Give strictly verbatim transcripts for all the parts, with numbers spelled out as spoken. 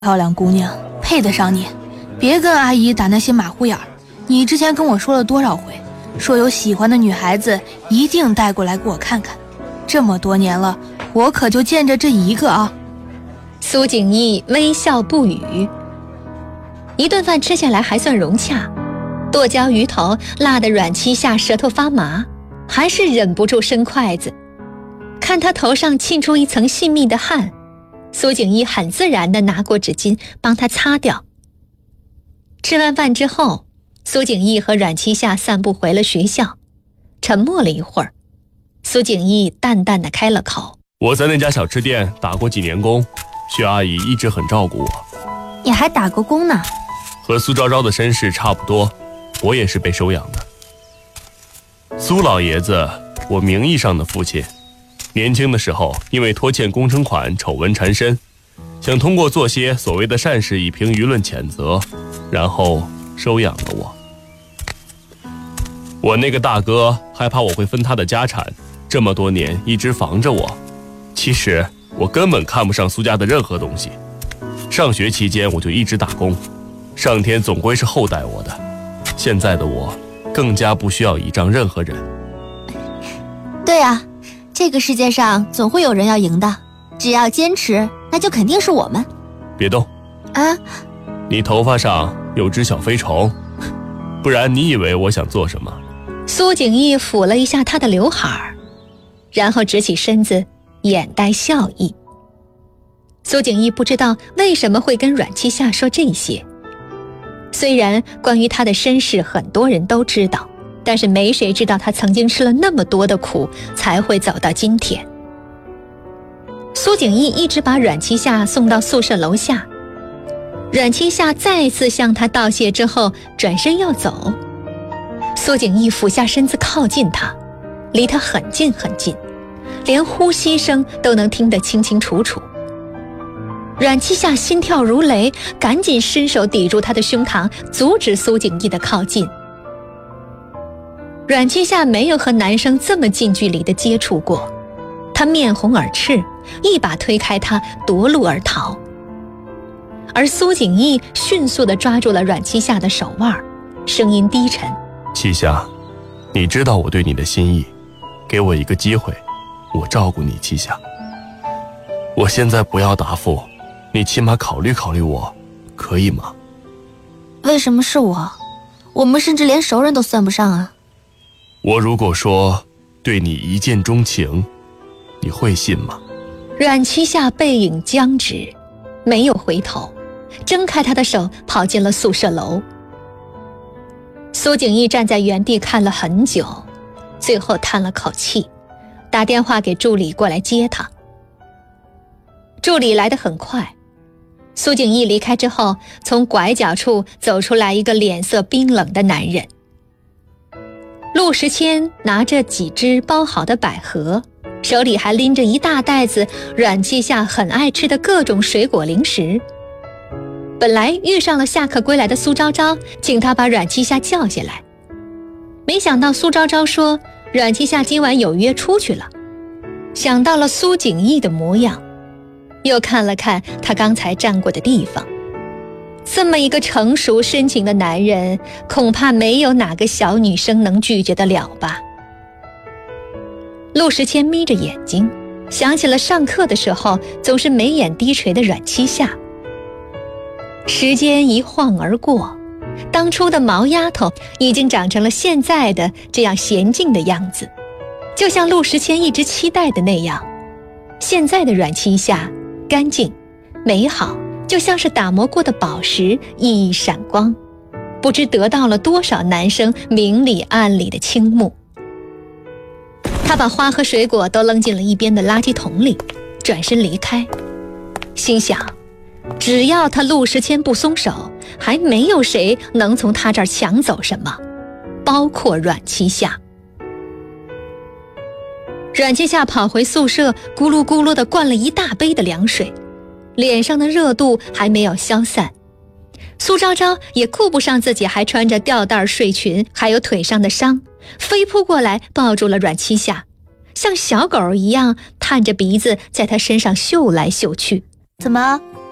漂亮姑娘，配得上你。别跟阿姨打那些马虎眼儿。你之前跟我说了多少回，说有喜欢的女孩子一定带过来给我看看。这么多年了，我可就见着这一个啊。 苏景逸微笑不语。一顿饭吃下来还算融洽，剁椒鱼头辣得阮七下舌头发麻，还是忍不住伸筷子。看他头上沁出一层细密的汗，苏景逸很自然地拿过纸巾帮他擦掉。吃完饭之后，苏景逸和阮七下散步回了学校。沉默了一会儿，苏景逸淡淡地开了口： 我在那家小吃店打过几年工，薛阿姨一直很照顾我。 你还打过工呢？ 和苏昭昭的身世差不多，我也是被收养的。苏老爷子，我名义上的父亲，年轻的时候因为拖欠工程款丑闻缠身，想通过做些所谓的善事以平舆论谴责，然后收养了我。我那个大哥害怕我会分他的家产，这么多年一直防着我。其实我根本看不上苏家的任何东西。上学期间我就一直打工，上天总归是厚待我的。现在的我更加不需要倚仗任何人。 对啊，这个世界上总会有人要赢的，只要坚持，那就肯定是我们。 别动啊！ 你头发上有只小飞虫，不然你以为我想做什么？ 苏景逸抚了一下他的刘海，然后直起身子，眼带笑意。苏景逸不知道为什么会跟阮七下说这些，虽然关于他的身世很多人都知道，但是没谁知道他曾经吃了那么多的苦才会走到今天。苏景逸一直把阮七下送到宿舍楼下，阮七下再次向他道谢之后转身要走。苏景逸俯下身子靠近他，离他很近很近，连呼吸声都能听得清清楚楚。阮七下心跳如雷，赶紧伸手抵住他的胸膛，阻止苏景逸的靠近。阮七下没有和男生这么近距离的接触过，他面红耳赤，一把推开他，夺路而逃。而苏景逸迅速地抓住了阮七下的手腕，声音低沉： 七下，你知道我对你的心意，给我一个机会，我照顾你。七下，我现在不要答复，你起码考虑考虑我，可以吗？ 为什么是我？我们甚至连熟人都算不上啊。 我如果说对你一见钟情，你会信吗？ 阮七下背影僵直，没有回头，挣开他的手跑进了宿舍楼。苏景逸站在原地看了很久，最后叹了口气，打电话给助理过来接他。助理来得很快，苏景逸离开之后，从拐角处走出来一个脸色冰冷的男人。陆时谦拿着几只包好的百合，手里还拎着一大袋子阮七下很爱吃的各种水果零食。本来遇上了下课归来的苏昭昭，请他把阮七下叫下来，没想到苏昭昭说阮七下今晚有约出去了。想到了苏景逸的模样，又看了看他刚才站过的地方，这么一个成熟深情的男人，恐怕没有哪个小女生能拒绝得了吧。陆时谦眯着眼睛，想起了上课的时候总是眉眼低垂的阮七下。时间一晃而过，当初的毛丫头已经长成了现在的这样娴静的样子，就像陆时谦一直期待的那样。现在的阮七下干净美好，就像是打磨过的宝石，熠熠闪光，不知得到了多少男生明里暗里的倾慕。他把花和水果都扔进了一边的垃圾桶里，转身离开，心想只要他陆时谦不松手，还没有谁能从他这儿抢走什么，包括阮七下。阮七下跑回宿舍，咕噜咕噜地灌了一大杯的凉水，脸上的热度还没有消散。苏昭昭也顾不上自己还穿着吊带睡裙，还有腿上的伤，飞扑过来抱住了阮七下，像小狗一样探着鼻子在他身上嗅来嗅去。 怎么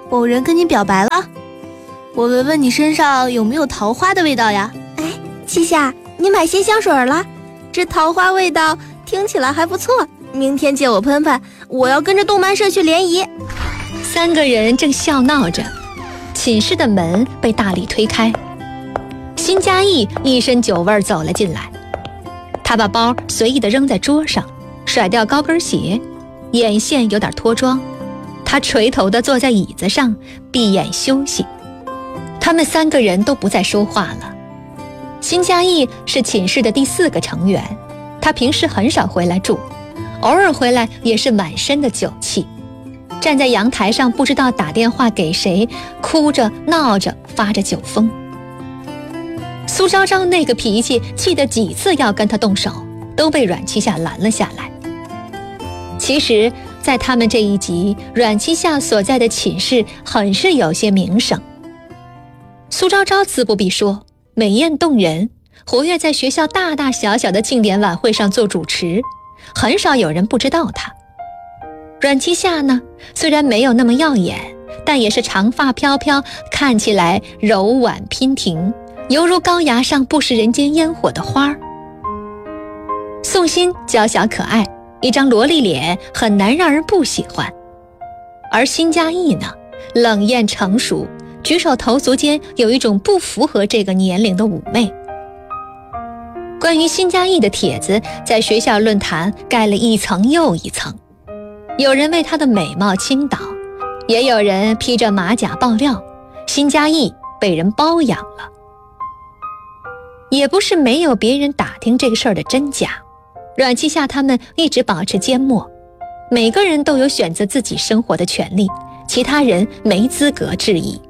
某人跟你表白了？我闻闻你身上有没有桃花的味道呀？ 哎，七夏，你买新香水了？这桃花味道听起来还不错，明天借我喷喷，我要跟着动漫社去联谊。 三个人正笑闹着，寝室的门被大力推开，辛嘉义一身酒味走了进来。他把包随意地扔在桌上，甩掉高跟鞋，眼线有点脱妆。他垂头地坐在椅子上，闭眼休息。他们三个人都不再说话了。辛嘉义是寝室的第四个成员，他平时很少回来住，偶尔回来也是满身的酒气，站在阳台上不知道打电话给谁，哭着闹着发着酒疯。苏昭昭那个脾气气得几次要跟他动手，都被阮七夏拦了下来。其实在他们这一集，阮七夏所在的寝室很是有些名声。苏昭昭自不必说，美艳动人，活跃在学校大大小小的庆典晚会上做主持，很少有人不知道她。阮七夏呢，虽然没有那么耀眼，但也是长发飘飘，看起来柔婉娉婷，犹如高崖上不食人间烟火的花儿。宋欣娇小可爱，一张萝莉脸很难让人不喜欢。而辛嘉义呢，冷艳成熟，举手投足间有一种不符合这个年龄的妩媚。关于辛嘉义的帖子在学校论坛盖了一层又一层，有人为她的美貌倾倒，也有人披着马甲爆料辛嘉义被人包养了。也不是没有别人打听这个事儿的真假，阮七夏他们一直保持缄默，每个人都有选择自己生活的权利，其他人没资格质疑。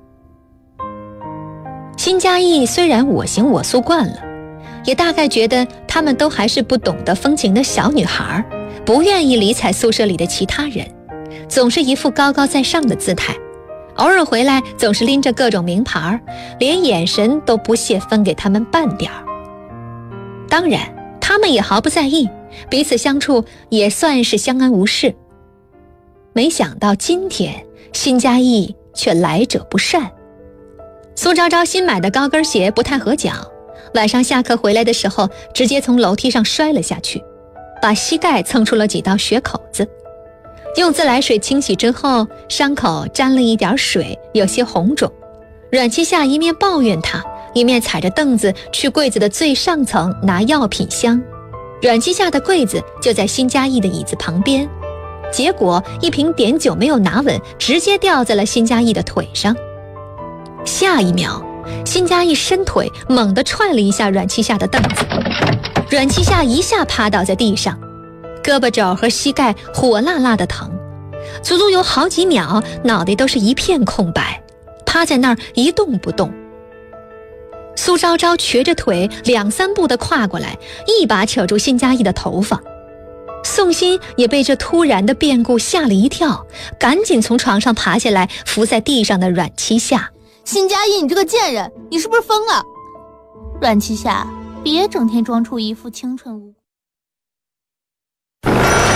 辛嘉义虽然我行我素惯了，也大概觉得他们都还是不懂得风情的小女孩，不愿意理睬宿舍里的其他人，总是一副高高在上的姿态，偶尔回来总是拎着各种名牌，连眼神都不屑分给他们半点儿。当然他们也毫不在意，彼此相处也算是相安无事。没想到今天辛嘉义却来者不善。苏昭昭新买的高跟鞋不太合脚，晚上下课回来的时候直接从楼梯上摔了下去，把膝盖蹭出了几道血口子。用自来水清洗之后，伤口沾了一点水，有些红肿。阮七夏一面抱怨他，一面踩着凳子去柜子的最上层拿药品箱。阮七夏的柜子就在辛嘉义的椅子旁边，结果一瓶碘酒没有拿稳，直接掉在了辛嘉义的腿上。下一秒，辛嘉义伸腿猛地踹了一下阮七夏的凳子，阮七夏一下趴倒在地上，胳膊肘和膝盖火辣辣的疼，足足有好几秒脑袋都是一片空白，趴在那儿一动不动。苏昭昭瘸着腿两三步地跨过来，一把扯住辛嘉义的头发。宋欣也被这突然的变故吓了一跳，赶紧从床上爬下来，伏在地上的阮七夏。 辛嘉义，你这个贱人，你是不是疯了？阮七夏，别整天装出一副清纯无辜。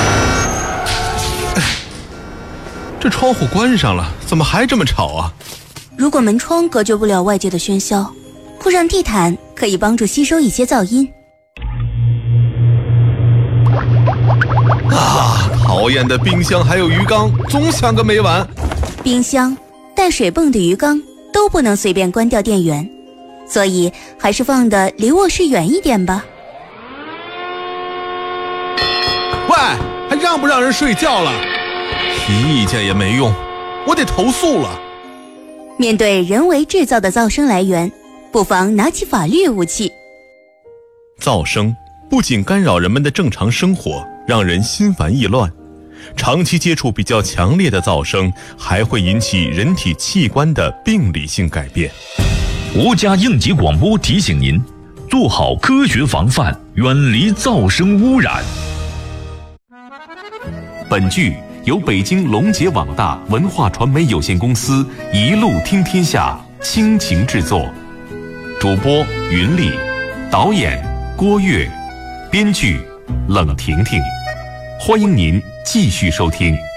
这窗户关上了，怎么还这么吵啊？ 如果门窗隔绝不了外界的喧嚣，铺上地毯可以帮助吸收一些噪音。 啊，讨厌的冰箱还有鱼缸，总响个没完。 冰箱、带水泵的鱼缸都不能随便关掉电源，所以还是放的离卧室远一点吧。 喂，还让不让人睡觉了？提意见也没用，我得投诉了。 面对人为制造的噪声来源，不妨拿起法律武器。 噪声不仅干扰人们的正常生活，让人心烦意乱，长期接触比较强烈的噪声还会引起人体器官的病理性改变。 国家应急广播提醒您，做好科学防范，远离噪声污染。 本剧由北京龙杰网大文化传媒有限公司一路听天下倾情制作，主播云丽，导演郭跃，编剧冷婷婷。欢迎您继续收听。